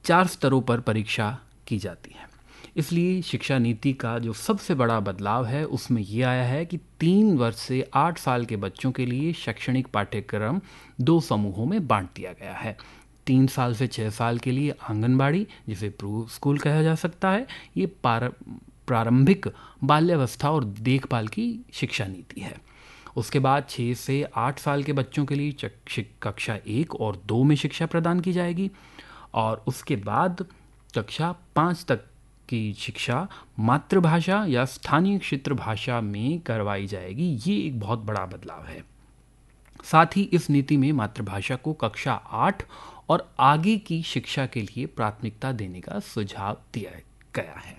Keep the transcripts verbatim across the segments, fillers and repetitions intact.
चार स्तरों पर परीक्षा की जाती है। इसलिए शिक्षा नीति का जो सबसे बड़ा बदलाव है उसमें ये आया है कि तीन वर्ष से आठ साल के बच्चों के लिए शैक्षणिक पाठ्यक्रम दो समूहों में बांट दिया गया है। तीन साल से छः साल के लिए आंगनबाड़ी, जिसे प्रू स्कूल कहा जा सकता है, ये प्रारंभिक बाल्यावस्था और देखभाल की शिक्षा नीति है। उसके बाद छः से आठ साल के बच्चों के लिए कक्षा एक और दो में शिक्षा प्रदान की जाएगी और उसके बाद कक्षा पाँच तक की शिक्षा मातृभाषा या स्थानीय क्षेत्र भाषा में करवाई जाएगी। ये एक बहुत बड़ा बदलाव है। साथ ही इस नीति में मातृभाषा को कक्षा आठ और आगे की शिक्षा के लिए प्राथमिकता देने का सुझाव दिया गया है।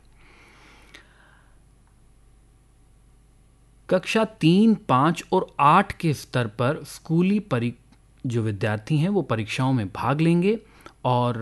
कक्षा तीन, पाँच और आठ के स्तर पर स्कूली परि जो विद्यार्थी हैं वो परीक्षाओं में भाग लेंगे और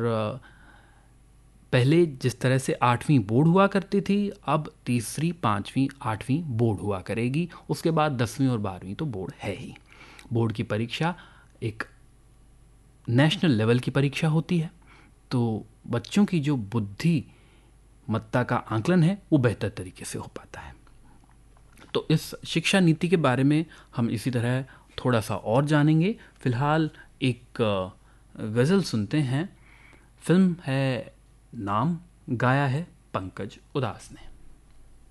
पहले जिस तरह से आठवीं बोर्ड हुआ करती थी, अब तीसरी, पाँचवीं, आठवीं बोर्ड हुआ करेगी। उसके बाद दसवीं और बारहवीं तो बोर्ड है ही। बोर्ड की परीक्षा एक नेशनल लेवल की परीक्षा होती है, तो बच्चों की जो बुद्धिमत्ता का आकलन है वो बेहतर तरीके से हो पाता है। तो इस शिक्षा नीति के बारे में हम इसी तरह थोड़ा सा और जानेंगे। फिलहाल एक गज़ल सुनते हैं। फिल्म है नाम, गाया है पंकज उदास ने।